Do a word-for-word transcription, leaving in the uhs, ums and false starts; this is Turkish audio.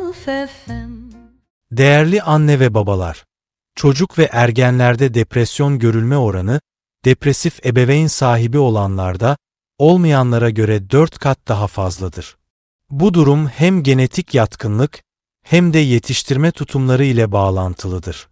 F M. Değerli anne ve babalar, çocuk ve ergenlerde depresyon görülme oranı, depresif ebeveyn sahibi olanlarda, olmayanlara göre dört kat daha fazladır. Bu durum hem genetik yatkınlık, hem de yetiştirme tutumları ile bağlantılıdır.